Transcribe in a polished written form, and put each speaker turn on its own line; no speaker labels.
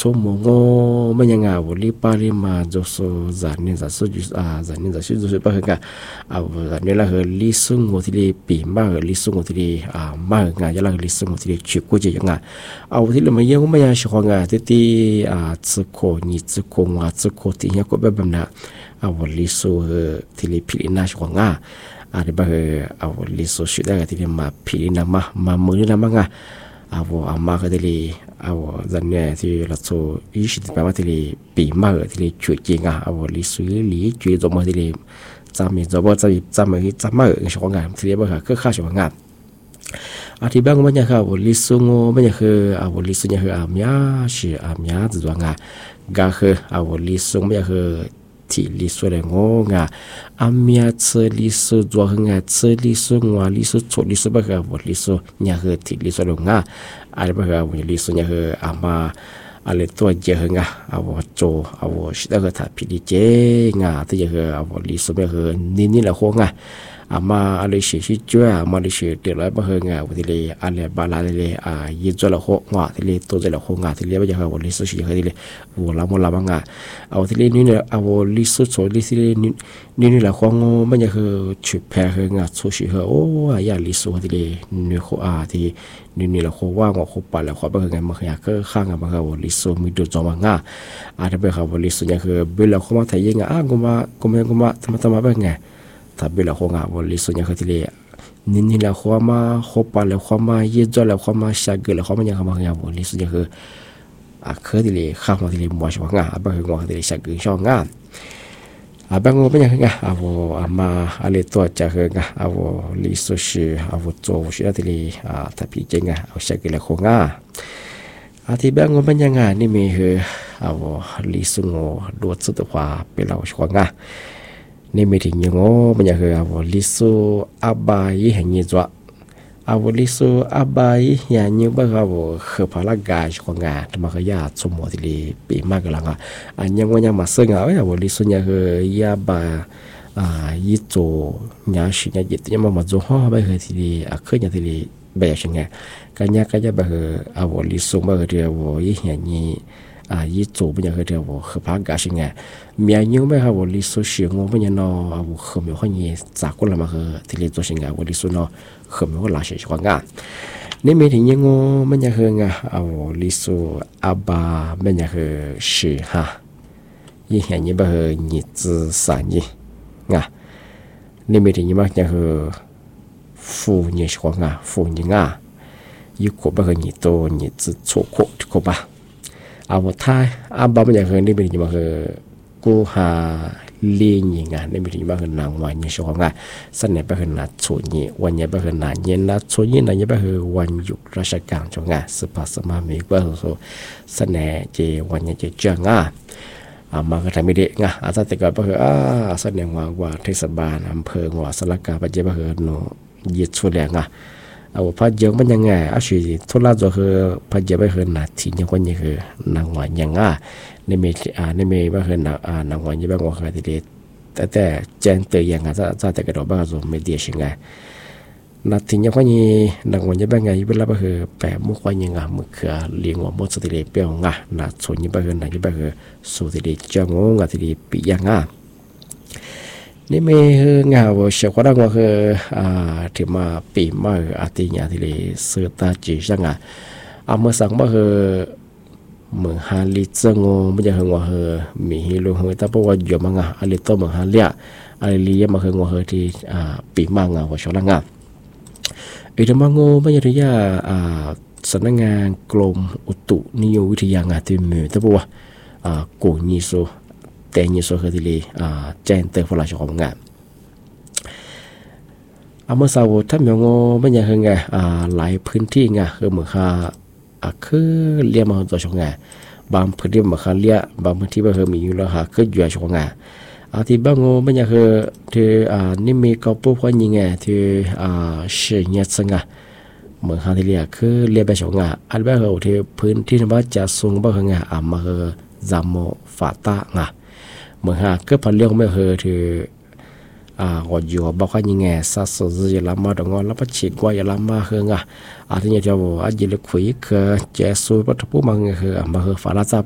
chỗ mồ ngô mấy nhà ngà vô li Paris mà cho số giảm nên giảm số giảm nên giảm số bao nhiêu giảm nên là li sung ngô thì li bị mà li sung ngô thì li mà ngà giờ là li sung ngô thì li chịu cố gì ngà thì là mấy nhà mấy nhà sĩ hoàng ngà thì chỉ có nhị chỉ có ngà chỉ có thì nhà có bao nhiêu li sung thì li bị na sĩ hoàng ngà để bao li sung suy ra thì li mà bị na mà mới na mà ngà mà cái thì dần này thì là số ý識的thì bị mà thì chuyện gì ngà lý suy lý chuyện giống mà thì chăm mình giống chăm mà cái số ngà thì bây giờ cứ khác số ngà thì bây giờ mình nhà lý suy ngô mình nhà lý suy nhà mía chỉ mía từ ngà gà lý suy mình nhà thì lý suy là ngô ngà mía chơi lý suy doa ngà chơi lý suy ngoa lý suy chỗ lý suy bây giờ lý suy nhà thì lý suy là ngà bây giờ mình lý suy nhà mà ale tua je ngà chỗ sĩ đã thà phi chế ngà thì giờ lý suy bây giờ nín là khô ngà mà ale sĩ chúa mà ale sĩ được lại bây giờ ngà thì ale bà la yi cho là khô ngà thì tôi cho là khô ngà thì bây giờ lý suy thì vô làm ngà thì nín là lý suy chỗ lý suy nín là khô ngô bây giờ chụp hè ngà số sĩ ya lý suy thì nín khô thì nín là khô qua ngà khô bà là khô bây giờ ngà mà nhà cứ khang ngà bây giờ lý suy mình được cho mà ngà thì bây giờ lý suy nhà cứ bây giờ khô mà thấy ngà cũng mà bây ngàถ้าเวลาขวางว่าลิสุญญาคือที่เลยนี่ละขวามาขบละขวามาเยอะละขวามาชาเกละขวามาอย่างเขาอย่างว่าลิสุญญาคือคือที่เลยข้ามที่เลยมัวชวงบางคนว่าที่เลยชาเกชอบงบางคนเป็นยังไงมาอะไรตัวจะคืองลิสุชีโจชีที่เลยถ้าพี่เจงชาเกละขวางที่บางคนเป็นยังไงนี่มีคือลิสุงดูดสุดว่าเป็นเราชวงนี่มีถึงยังโง่มันยังคือลิสุอาบายเห็นยี่จ้ะลิสุอาบายอย่างนี้บ้างคือพลังกายของงานทำไมเขาอยากสมมติเลยปีมากกันละยังว่ายังมาซึ่งลิสุยังคือยาบายยี่โจยาชิยาจิตยังมาโจห่อไปคือที่เคยยังที่แบบยังไงกันยังก็จะแบบลิสุบ้างเดียวอย่างนี้ยี่โจเป็นยังไงเดียวคือพลังกายยังไงมีอายุไม่ครับลิสุชีงงเป็นยังนอคือมีคนยี่จากคนละมาคือที่ลิสุชิงะลิสุนอคือมีคนหลายสิ่งของงานนี่มีถึงยังงมันยังคืองะลิสุอาบามันยังคือชีฮะยี่เห็นยี่แบบยี่จื้อสานยี่งะนี่มีถึงยังมันยังคือฟูยี่ของงะฟูยี่งะยี่ขบแบบยี่โตยี่จื้อโชโคที่ขบะท้ายอาบามันยังคือนี่มีถึงยังคือกูหาเลี้ยงยังไงในมิติบ้านนางวันยังชอบงานสันเนี่ยบ้านนาชวนยี่วันเนี่ยบ้านนาเย็นนาชวนยี่นาเนี่ยบ้านวันหยุดราชการชอบงานสุภาพสมามีบ้านโซสันเนี่ยเจวันเนี่ยเจจ้างมาก็ทำไม่ได้งาอาจจะแต่ก่อนบ้านสันเนี่ยว่าเทศบาลอำเภอว่าสลักกาปัจจัยบ้านโนยึดช่วยแรงพัดยังมันยังไงชีทุลาจะคือพัดยังไม่เคยหนาที่ยังวันยังคือนางวันยังในเมย์บ้างคือนางวันยังบ้างว่าคือที่เด็ดแต่แจ้งเตือนยังจะแต่กระโดดบ้างส่วนไม่เดียชิงไงนาทียังวันยังนางวันยังบ้างไงเวลาบ้างคือแปะมุกวันยังมือคือเลี้ยงว่ามุดสติเดเปียวงนาส่วนยังบ้างคือนางยังบ้างคือสุติเดจ้างงที่เดปียังนี่มีงานว่าเชื่อว่าดังว่าคือที่มาปีมาติญาที่เลยเสือตาจีจังเมื่อสังว่าคือเมืองฮาลิจงไม่ใช่ว่าคือมีฮิโร่คือแต่เพราะว่าอยู่มังอะไรตัวเมืองฮาลิอะไรลีมาคือว่าคือที่ปีมังว่าชาวละงอีกมังไม่ใช่ที่สำนักงานกรมอุตุนิยมวิทยางานที่มือแต่เพราะว่ากูนิโซแต่ยิ่งสุดคือที่เลยแจ้งเตือนพลังของงานเมื่อสาวถ้ามีงอไม่ยังคือไงหลายพื้นที่ไงคือเหมือนคือเลี้ยมาตัวชงงานบางพื้นที่เหมือนเลี้ยบางพื้นที่บางคือมีอยู่แล้วคืออยู่ชงงานที่บางงอไม่ยังคือที่นี่มีกอบปุ๊บว่ายังไงที่เสียเงียบสงะเหมือนที่เลี้ยคือเลี้ยไปชงงานอันแบบคือที่พื้นที่ว่าจะสูงบางคือไงมาคือจามโมฟาตางะเมื่อก็พันเรื่องไม่เคยถือก็อยู่บอกว่ายังไงสัตว์สุดจะละมาดงแล้วพัดฉีกว่าอย่าละมาเฮงที่นี่จะบอกอาจจะคุยกับเจสุปัตตุมังคือมาคือฟาราซา